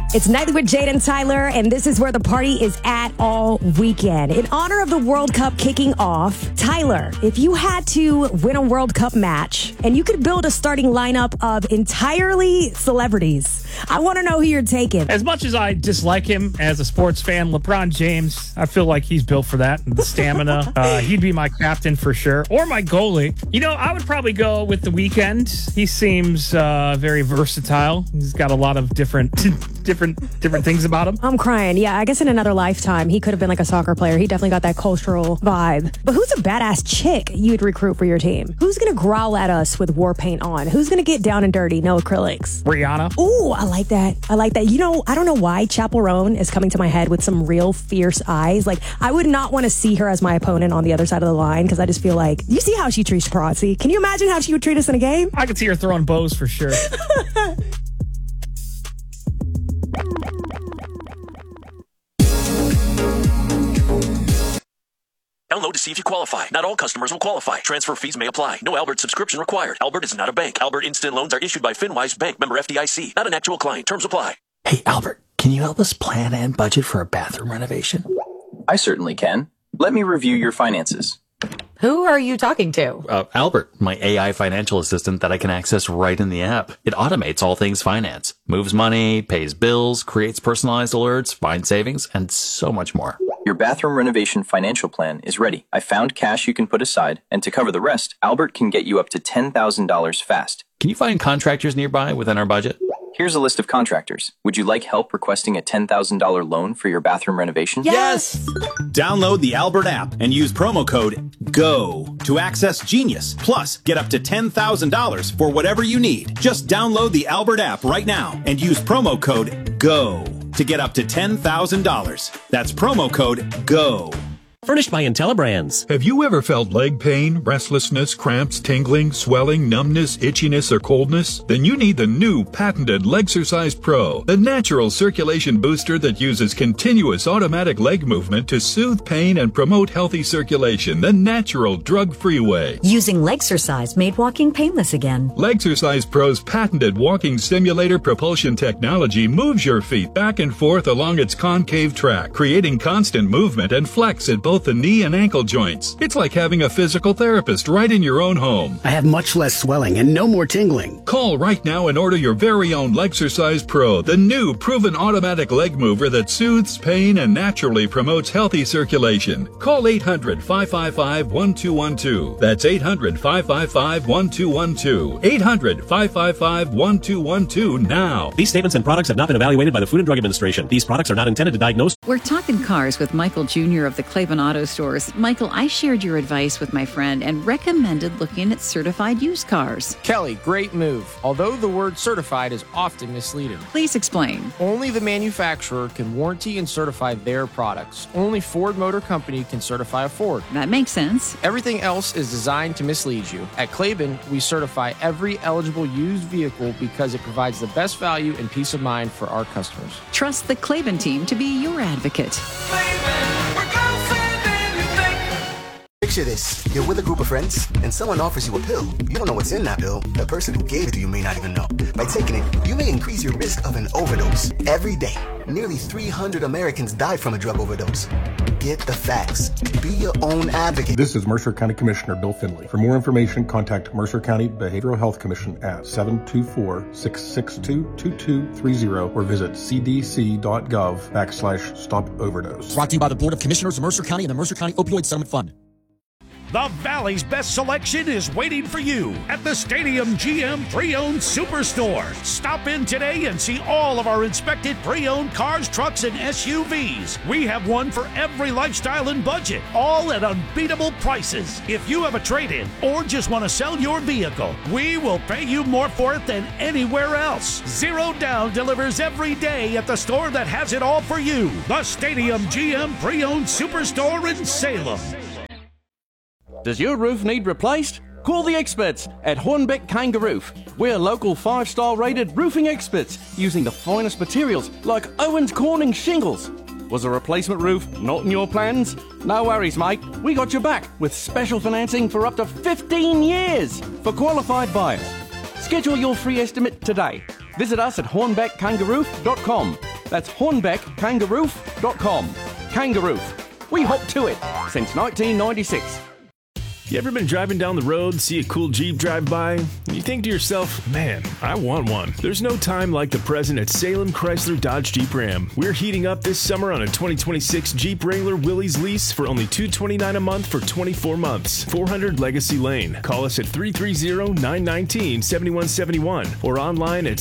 It's Nightly with Jade and Tyler, and this is where the party is at all weekend. In honor of the World Cup kicking off, Tyler, if you had to win a World Cup match and you could build a starting lineup of entirely celebrities, I want to know who you're taking. As much as I dislike him as a sports fan, LeBron James, I feel like he's built for that. The stamina. He'd be my captain for sure. Or my goalie. You know, I would probably go with The Weeknd. He seems very versatile. He's got a lot of different things about him. I'm crying. Yeah, I guess in another lifetime, he could have been like a soccer player. He definitely got that cultural vibe. But who's a badass chick you'd recruit for your team? Who's going to growl at us with war paint on? Who's going to get down and dirty, no acrylics? Rihanna. Ooh, I like that. You know, I don't know why Chappell Roan is coming to my head with some real fierce eyes. Like, I would not want to see her as my opponent on the other side of the line because I just feel like, you see how she treats Parazzi. Can you imagine how she would treat us in a game? I could see her throwing bows for sure. Download to see if you qualify. Not all customers will qualify. Transfer fees may apply. No Albert subscription required. Albert is not a bank. Albert Instant Loans are issued by FinWise Bank, member FDIC. Not an actual client. Terms apply. Hey, Albert, can you help us plan and budget for a bathroom renovation? I certainly can. Let me review your finances. Who are you talking to? Albert, my AI financial assistant that I can access right in the app. It automates all things finance, moves money, pays bills, creates personalized alerts, finds savings, and so much more. Your bathroom renovation financial plan is ready. I found cash you can put aside, and to cover the rest, Albert can get you up to $10,000 fast. Can you find contractors nearby within our budget? Here's a list of contractors. Would you like help requesting a $10,000 loan for your bathroom renovation? Yes! Download the Albert app and use promo code GO to access Genius. Plus, get up to $10,000 for whatever you need. Just download the Albert app right now and use promo code GO to get up to $10,000. That's promo code GO. Furnished by IntelliBrands. Have you ever felt leg pain, restlessness, cramps, tingling, swelling, numbness, itchiness, or coldness? Then you need the new patented Legsercise Pro, the natural circulation booster that uses continuous automatic leg movement to soothe pain and promote healthy circulation the natural, drug-free way. Using Legsercise made walking painless again. Legsercise Pro's patented walking simulator propulsion technology moves your feet back and forth along its concave track, creating constant movement and flex at both the knee and ankle joints. It's like having a physical therapist right in your own home. I have much less swelling and no more tingling. Call right now and order your very own Legsercise Pro, the new proven automatic leg mover that soothes pain and naturally promotes healthy circulation. Call 800-555-1212. That's 800-555-1212. 800-555-1212 now. These statements and products have not been evaluated by the Food and Drug Administration. These products are not intended to diagnose. We're talking cars with Michael Jr. of the Claiborne Auto Stores. Michael, I shared your advice with my friend and recommended looking at certified used cars. Kelly, great move. Although the word certified is often misleading. Please explain. Only the manufacturer can warranty and certify their products. Only Ford Motor Company can certify a Ford. That makes sense. Everything else is designed to mislead you. At Claiborne, we certify every eligible used vehicle because it provides the best value and peace of mind for our customers. Trust the Claiborne team to be your advocate. Picture this. You're with a group of friends, and someone offers you a pill. You don't know what's in that pill. The person who gave it to you may not even know. By taking it, you may increase your risk of an overdose. Every day, nearly 300 Americans die from a drug overdose. Get the facts. Be your own advocate. This is Mercer County Commissioner Bill Finley. For more information, contact Mercer County Behavioral Health Commission at 724-662-2230 or visit cdc.gov/stop overdose. Brought to you by the Board of Commissioners of Mercer County and the Mercer County Opioid Settlement Fund. The Valley's best selection is waiting for you at the Stadium GM Pre-Owned Superstore. Stop in today and see all of our inspected pre-owned cars, trucks, and SUVs. We have one for every lifestyle and budget, all at unbeatable prices. If you have a trade-in or just want to sell your vehicle, we will pay you more for it than anywhere else. Zero Down delivers every day at the store that has it all for you. The Stadium GM Pre-Owned Superstore in Salem. Does your roof need replaced? Call the experts at Hornbeck Kangaroo. We're local 5-star rated roofing experts using the finest materials like Owens Corning shingles. Was a replacement roof not in your plans? No worries, mate. We got your back with special financing for up to 15 years for qualified buyers. Schedule your free estimate today. Visit us at hornbeckkangaroo.com That's hornbeckkangaroof.com. Kangaroof. We hop to it since 1996. You ever been driving down the road, see a cool Jeep drive by, and you think to yourself, man, I want one. There's no time like the present at Salem Chrysler Dodge Jeep Ram. We're heating up this summer on a 2026 Jeep Wrangler Willys lease for only $229 a month for 24 months. 400 Legacy Lane. Call us at 330-919-7171 or online at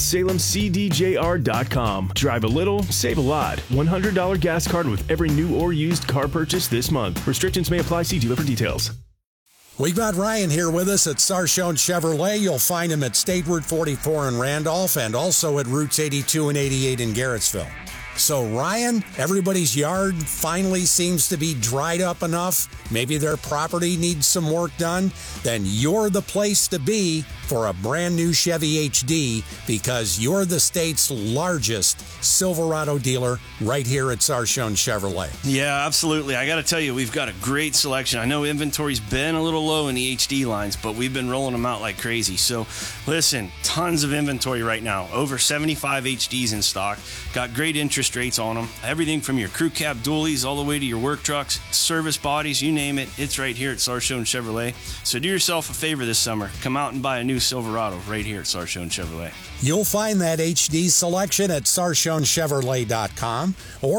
salemcdjr.com. Drive a little, save a lot. $100 gas card with every new or used car purchase this month. Restrictions may apply. See dealer for details. We've got Ryan here with us at Sarchone Chevrolet. You'll find him at State Route 44 in Randolph and also at Routes 82 and 88 in Garrettsville. So, Ryan, everybody's yard finally seems to be dried up enough. Maybe their property needs some work done. Then you're the place to be for a brand new Chevy HD because you're the state's largest Silverado dealer right here at Sarchone Chevrolet. Yeah, absolutely. I got to tell you, we've got a great selection. I know inventory's been a little low in the HD lines, but we've been rolling them out like crazy. So, listen, tons of inventory right now. Over 75 HDs in stock. Got great interest rates on them. Everything from your crew cab dualies all the way to your work trucks, service bodies, you name it. It's right here at Sarchone Chevrolet. So do yourself a favor this summer. Come out and buy a new Silverado right here at Sarchone Chevrolet. You'll find that HD selection at SarchoneChevrolet.com or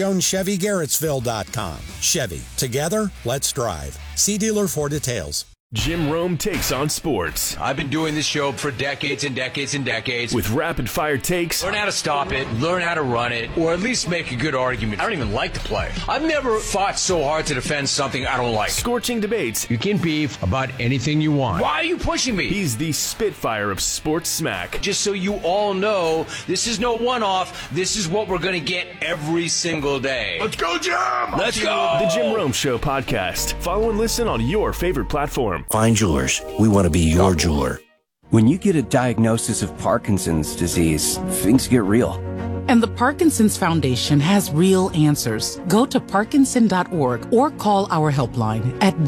SarchoneChevyGarrettsville.com. Chevy, together, let's drive. See dealer for details. Jim Rome takes on sports. I've been doing this show for decades and decades and decades. With rapid-fire takes. Learn how to stop it, learn how to run it, or at least make a good argument. I don't even like to play. I've never fought so hard to defend something I don't like. Scorching debates. You can beef about anything you want. Why are you pushing me? He's the Spitfire of sports smack. Just so you all know, this is no one-off. This is what we're going to get every single day. Let's go, Jim! Let's go! The Jim Rome Show podcast. Follow and listen on your favorite platform. Fine Jewelers. We want to be your jeweler. When you get a diagnosis of Parkinson's disease, things get real. And the Parkinson's Foundation has real answers. Go to Parkinson.org or call our helpline at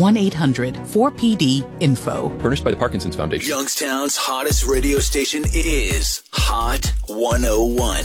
1-800-4PD-INFO. Furnished by the Parkinson's Foundation. Youngstown's hottest radio station is Hot 101.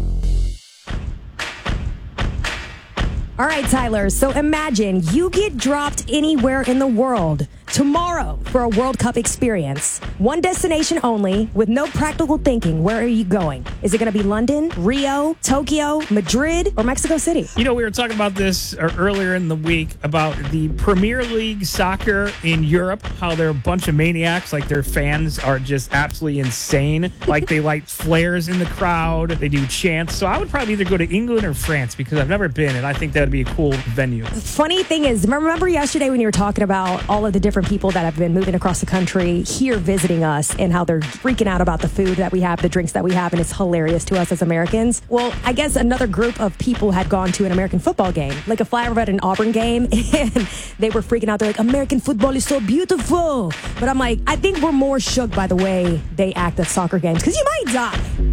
All right, Tyler. So imagine you get dropped anywhere in the world tomorrow for a World Cup experience. One destination only with no practical thinking. Where are you going? Is it going to be London, Rio, Tokyo, Madrid, or Mexico City? You know, we were talking about this earlier in the week about the Premier League soccer in Europe, how they're a bunch of maniacs, like their fans are just absolutely insane. Like they light flares in the crowd, they do chants. So I would probably either go to England or France because I've never been, and I think that would be a cool venue. The funny thing is, remember yesterday when you were talking about all of the different people that have been moving across the country here visiting us and how they're freaking out about the food that we have, the drinks that we have, and it's hilarious to us as Americans? Well, I guess another group of people had gone to an American football game, like a flyover at an Auburn game, and they were freaking out. They're like, American football is so beautiful. But I'm like, I think we're more shook by the way they act at soccer games because you might die.